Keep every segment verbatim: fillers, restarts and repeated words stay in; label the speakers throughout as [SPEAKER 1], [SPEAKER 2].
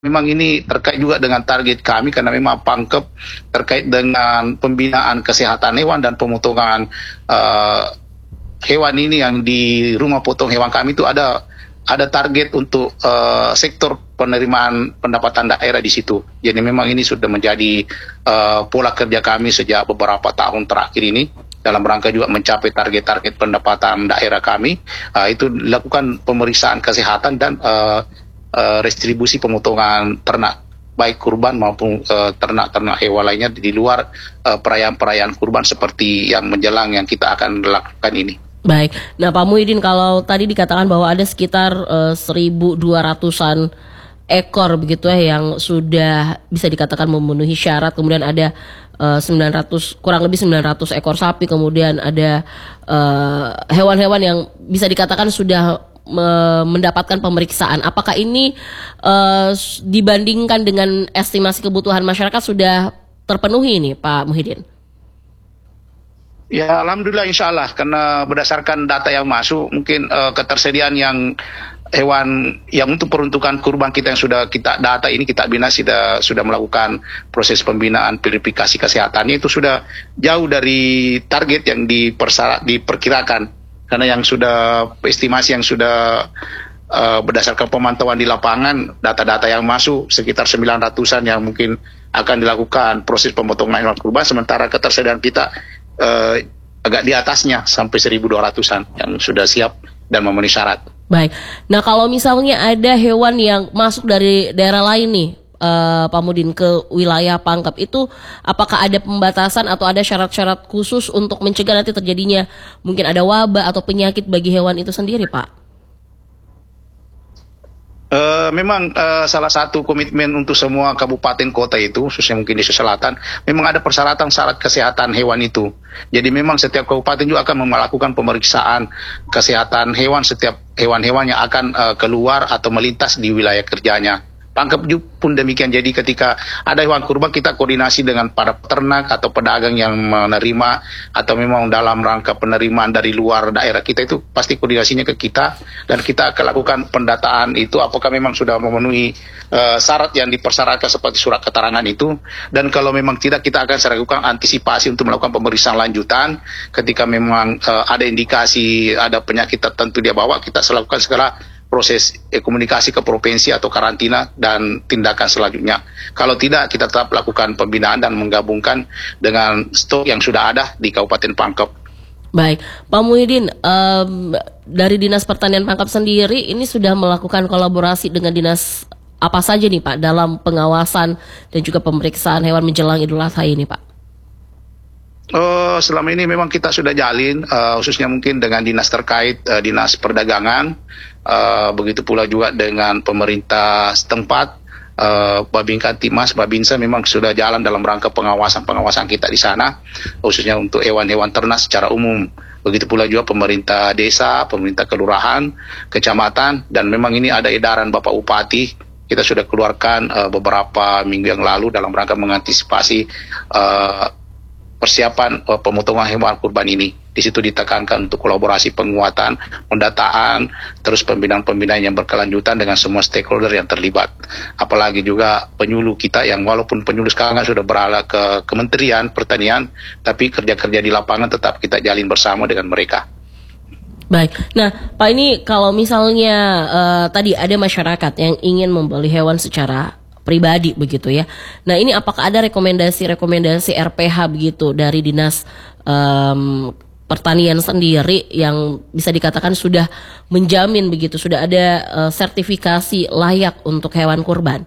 [SPEAKER 1] Memang ini terkait juga dengan target kami karena memang Pangkep terkait dengan pembinaan kesehatan hewan dan pemotongan uh, hewan ini yang di rumah potong hewan kami itu ada ada target untuk uh, sektor penerimaan pendapatan daerah di situ. Jadi memang ini sudah menjadi uh, pola kerja kami sejak beberapa tahun terakhir ini dalam rangka juga mencapai target-target pendapatan daerah kami. Uh, itu dilakukan pemeriksaan kesehatan dan uh, Uh, restribusi pemotongan ternak baik kurban maupun uh, ternak-ternak hewan lainnya di luar uh, perayaan-perayaan kurban seperti yang menjelang yang kita akan lakukan ini.
[SPEAKER 2] Baik, nah Pak Muhyiddin, kalau tadi dikatakan bahwa ada sekitar uh, seribu dua ratusan ekor begitu ya yang sudah bisa dikatakan memenuhi syarat, kemudian ada uh, sembilan ratus kurang lebih sembilan ratus ekor sapi, kemudian ada uh, hewan-hewan yang bisa dikatakan sudah mendapatkan pemeriksaan. Apakah ini uh, dibandingkan dengan estimasi kebutuhan masyarakat sudah terpenuhi ini, Pak Muhyiddin?
[SPEAKER 1] Ya, alhamdulillah, insya Allah, karena berdasarkan data yang masuk, mungkin uh, ketersediaan yang hewan yang untuk peruntukan kurban kita yang sudah kita data ini kita bina sudah sudah melakukan proses pembinaan verifikasi kesehatannya itu sudah jauh dari target yang dipersyarat, diperkirakan. Karena yang sudah estimasi yang sudah uh, berdasarkan pemantauan di lapangan, data-data yang masuk sekitar sembilan ratusan yang mungkin akan dilakukan proses pemotongan hewan kurban, sementara ketersediaan kita uh, agak di atasnya sampai seribu dua ratusan yang sudah siap dan memenuhi syarat.
[SPEAKER 2] Baik, nah kalau misalnya ada hewan yang masuk dari daerah lain nih, Uh, Pak Muhyiddin, ke wilayah Pangkep itu, apakah ada pembatasan atau ada syarat-syarat khusus untuk mencegah nanti terjadinya mungkin ada wabah atau penyakit bagi hewan itu sendiri, Pak?
[SPEAKER 1] Uh, memang uh, salah satu komitmen untuk semua kabupaten kota itu, khususnya mungkin di Selatan, memang ada persyaratan syarat kesehatan hewan itu. Jadi memang setiap kabupaten juga akan melakukan pemeriksaan kesehatan hewan setiap hewan-hewan yang akan uh, keluar atau melintas di wilayah kerjanya. Pangkep pun demikian. Jadi ketika ada hewan kurban, kita koordinasi dengan para peternak atau pedagang yang menerima atau memang dalam rangka penerimaan dari luar daerah kita, itu pasti koordinasinya ke kita dan kita akan lakukan pendataan itu apakah memang sudah memenuhi uh, syarat yang dipersyaratkan seperti surat keterangan itu, dan kalau memang tidak, kita akan lakukan antisipasi untuk melakukan pemeriksaan lanjutan. Ketika memang uh, ada indikasi ada penyakit tertentu dia bawa, kita lakukan segala proses eh, komunikasi ke provinsi atau karantina dan tindakan selanjutnya. Kalau tidak, kita tetap lakukan pembinaan dan menggabungkan dengan stok yang sudah ada di Kabupaten Pangkep.
[SPEAKER 2] Baik, Pak Muhyiddin, um, dari Dinas Pertanian Pangkep sendiri ini sudah melakukan kolaborasi dengan dinas apa saja nih Pak dalam pengawasan dan juga pemeriksaan hewan menjelang Idul Adha ini, Pak?
[SPEAKER 1] Uh, selama ini memang kita sudah jalin, uh, khususnya mungkin dengan dinas terkait, uh, dinas perdagangan, uh, begitu pula juga dengan pemerintah setempat, uh, Babinka Timas, Babinsa memang sudah jalan dalam rangka pengawasan-pengawasan kita di sana, khususnya untuk hewan-hewan ternak secara umum. Begitu pula juga pemerintah desa, pemerintah kelurahan, kecamatan, dan memang ini ada edaran Bapak Bupati, kita sudah keluarkan uh, beberapa minggu yang lalu dalam rangka mengantisipasi uh, persiapan uh, pemotongan hewan kurban ini. Di situ ditekankan untuk kolaborasi penguatan, pendataan, terus pembinaan-pembinaan yang berkelanjutan dengan semua stakeholder yang terlibat. Apalagi juga penyuluh kita yang walaupun penyuluh sekarang kan sudah beralih ke Kementerian Pertanian, tapi kerja-kerja di lapangan tetap kita jalin bersama dengan mereka.
[SPEAKER 2] Baik, nah Pak, ini kalau misalnya uh, tadi ada masyarakat yang ingin membeli hewan secara pribadi begitu ya. Nah ini apakah ada rekomendasi-rekomendasi R P H begitu dari Dinas um, Pertanian sendiri yang bisa dikatakan sudah menjamin begitu, sudah ada uh, sertifikasi layak untuk hewan kurban?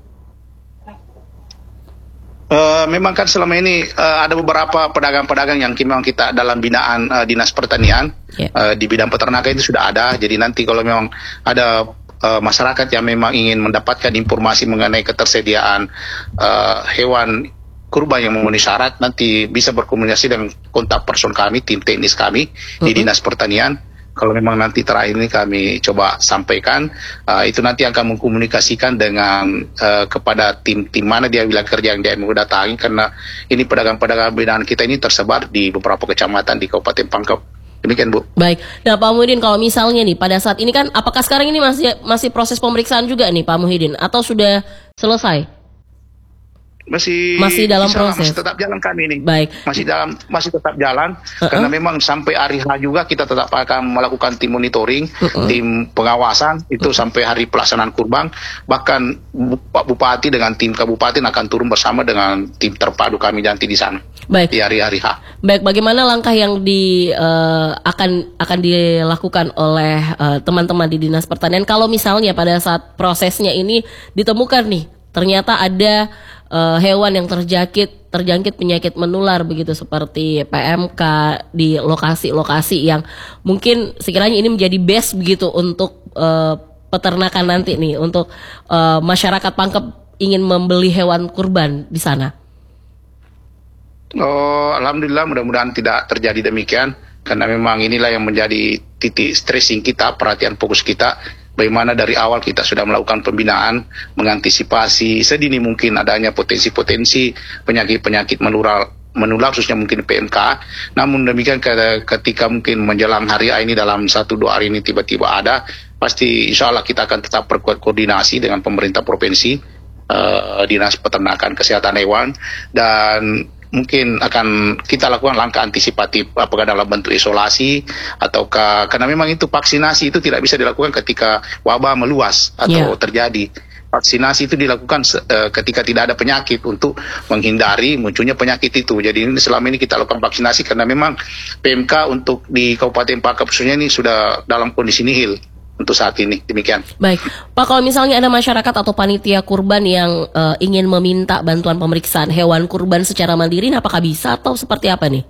[SPEAKER 1] Uh, memang kan selama ini uh, ada beberapa pedagang-pedagang yang memang kita dalam binaan uh, Dinas Pertanian, yeah. uh, di bidang peternakan itu sudah ada. Jadi nanti kalau memang ada Uh, masyarakat yang memang ingin mendapatkan informasi mengenai ketersediaan uh, hewan kurban yang memenuhi syarat, nanti bisa berkomunikasi dengan kontak person kami, tim teknis kami uh-huh. di Dinas Pertanian. Kalau memang nanti terakhir ini kami coba sampaikan, uh, itu nanti akan mengkomunikasikan dengan uh, kepada tim-tim mana dia wilayah kerja yang dia mau datangi, karena ini pedagang-pedagang binaan kita ini tersebar di beberapa kecamatan di Kabupaten Pangkep. Demikian Bu.
[SPEAKER 2] Baik. Nah Pak Muhyiddin, kalau misalnya nih pada saat ini kan, apakah sekarang ini masih masih proses pemeriksaan juga nih Pak Muhyiddin, atau sudah selesai?
[SPEAKER 1] Masih
[SPEAKER 2] Masih dalam
[SPEAKER 1] insya Allah
[SPEAKER 2] proses.
[SPEAKER 1] masih tetap jalan kami ini.
[SPEAKER 2] Baik.
[SPEAKER 1] Masih dalam masih tetap jalan
[SPEAKER 2] Uh-uh.
[SPEAKER 1] karena memang sampai hari H juga kita tetap akan melakukan tim monitoring,
[SPEAKER 2] Uh-uh.
[SPEAKER 1] tim pengawasan itu sampai hari pelaksanaan kurban. Bahkan Bu- Pak Bupati dengan tim kabupaten akan turun bersama dengan tim terpadu kami nanti di sana.
[SPEAKER 2] Baik.
[SPEAKER 1] Di hari-hari H.
[SPEAKER 2] Baik, bagaimana langkah yang di eh, akan akan dilakukan oleh eh, teman-teman di Dinas Pertanian kalau misalnya pada saat prosesnya ini ditemukan nih ternyata ada eh, hewan yang terjangkit terjangkit penyakit menular begitu seperti P M K di lokasi-lokasi yang mungkin sekiranya ini menjadi base begitu untuk eh, peternakan nanti nih, untuk eh, masyarakat Pangkep ingin membeli hewan kurban di sana.
[SPEAKER 1] Oh, alhamdulillah mudah-mudahan tidak terjadi demikian karena memang inilah yang menjadi titik stressing kita, perhatian fokus kita. Bagaimana dari awal kita sudah melakukan pembinaan, mengantisipasi sedini mungkin adanya potensi-potensi penyakit-penyakit menular, menular khususnya mungkin P M K. Namun demikian ketika mungkin menjelang hari ini dalam satu dua hari ini tiba-tiba ada, pasti insya Allah kita akan tetap perkuat koordinasi dengan pemerintah provinsi, uh, Dinas Peternakan Kesehatan Hewan, dan mungkin akan kita lakukan langkah antisipatif apakah dalam bentuk isolasi ataukah karena memang itu vaksinasi itu tidak bisa dilakukan ketika wabah meluas atau
[SPEAKER 2] Yeah.
[SPEAKER 1] terjadi. Vaksinasi itu dilakukan uh, ketika tidak ada penyakit untuk menghindari munculnya penyakit itu. Jadi ini selama ini kita lakukan vaksinasi karena memang P M K untuk di Kabupaten Pangkep khususnya ini sudah dalam kondisi nihil untuk saat ini. Demikian.
[SPEAKER 2] Baik, Pak, kalau misalnya ada masyarakat atau panitia kurban yang uh, ingin meminta bantuan pemeriksaan hewan kurban secara mandiri, apakah bisa atau seperti apa nih?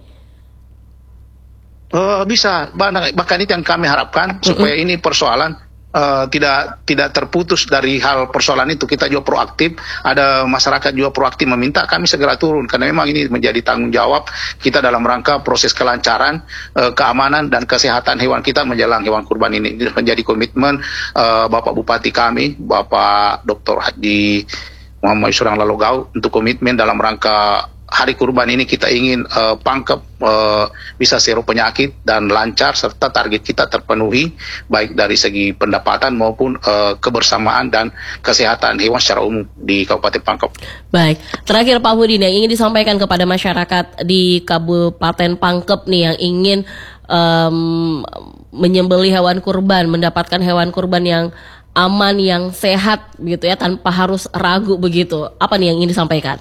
[SPEAKER 1] Uh, bisa, bahkan itu yang kami harapkan supaya ini persoalan uh, tidak tidak terputus dari hal persoalan itu. Kita juga proaktif, ada masyarakat juga proaktif meminta, kami segera turun karena memang ini menjadi tanggung jawab kita dalam rangka proses kelancaran, uh, keamanan dan kesehatan hewan kita menjelang hewan kurban ini. Ini menjadi komitmen uh, Bapak Bupati kami, Bapak Doktor Haji Muhammad Yusrang Lalogau untuk komitmen dalam rangka hari kurban ini kita ingin uh, Pangkep uh, bisa zero penyakit dan lancar serta target kita terpenuhi baik dari segi pendapatan maupun uh, kebersamaan dan kesehatan hewan secara umum di Kabupaten Pangkep.
[SPEAKER 2] Baik, terakhir Pak Muhyiddin yang ingin disampaikan kepada masyarakat di Kabupaten Pangkep nih yang ingin um, menyembelih hewan kurban, mendapatkan hewan kurban yang aman, yang sehat begitu ya, tanpa harus ragu begitu. Apa nih yang ingin disampaikan?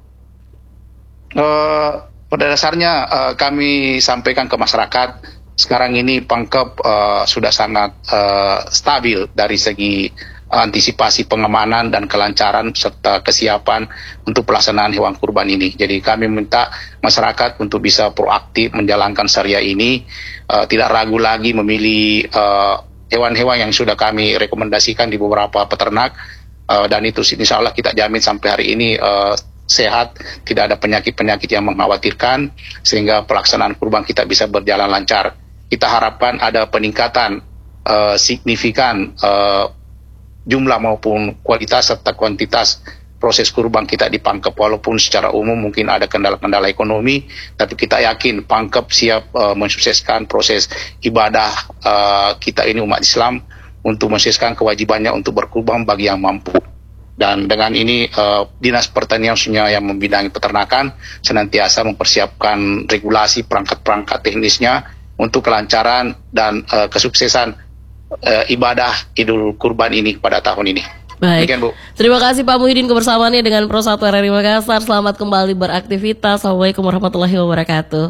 [SPEAKER 1] Uh, pada dasarnya uh, kami sampaikan ke masyarakat sekarang ini Pangkep uh, sudah sangat uh, stabil dari segi antisipasi pengamanan dan kelancaran serta kesiapan untuk pelaksanaan hewan kurban ini. Jadi kami minta masyarakat untuk bisa proaktif menjalankan syariah ini, uh, tidak ragu lagi memilih uh, hewan-hewan yang sudah kami rekomendasikan di beberapa peternak, uh, dan itu insya Allah kita jamin sampai hari ini uh, sehat, tidak ada penyakit-penyakit yang mengkhawatirkan sehingga pelaksanaan kurban kita bisa berjalan lancar. Kita harapkan ada peningkatan uh, signifikan uh, jumlah maupun kualitas serta kuantitas proses kurban kita di Pangkep, walaupun secara umum mungkin ada kendala-kendala ekonomi, tapi kita yakin Pangkep siap uh, mensukseskan proses ibadah uh, kita ini umat Islam untuk mensukseskan kewajibannya untuk berkurban bagi yang mampu. Dan dengan ini uh, Dinas Pertanian khususnya yang membidangi peternakan senantiasa mempersiapkan regulasi perangkat-perangkat teknisnya untuk kelancaran dan uh, kesuksesan uh, ibadah Idul Kurban ini pada tahun ini.
[SPEAKER 2] Baik.
[SPEAKER 1] Demikian, Bu.
[SPEAKER 2] Terima kasih Pak Muhyiddin kebersamaannya dengan Pro satu R R I Makassar. Selamat kembali beraktivitas. Assalamualaikum warahmatullahi wabarakatuh.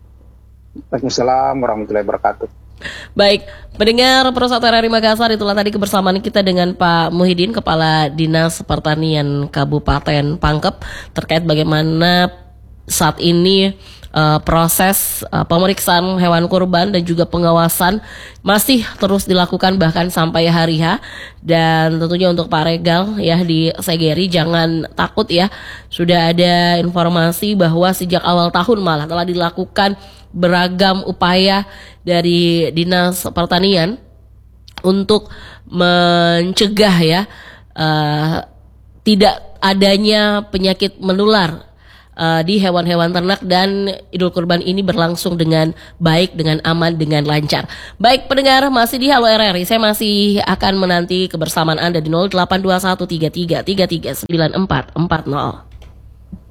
[SPEAKER 1] Waalaikumsalam warahmatullahi wabarakatuh.
[SPEAKER 2] Baik, pendengar Pro satu R R I Makassar, itulah tadi kebersamaan kita dengan Pak Muhyiddin, Kepala Dinas Pertanian Kabupaten Pangkep, terkait bagaimana saat ini uh, proses uh, pemeriksaan hewan kurban dan juga pengawasan masih terus dilakukan bahkan sampai hari H. Dan tentunya untuk Pak Regal ya di Segeri, jangan takut ya, sudah ada informasi bahwa sejak awal tahun malah telah dilakukan beragam upaya dari Dinas Pertanian untuk mencegah ya uh, tidak adanya penyakit menular uh, di hewan-hewan ternak dan Idul Kurban ini berlangsung dengan baik, dengan aman, dengan lancar. Baik pendengar, masih di Halo R R I, saya masih akan menanti kebersamaan Anda di nol delapan dua satu tiga tiga tiga tiga sembilan empat empat nol.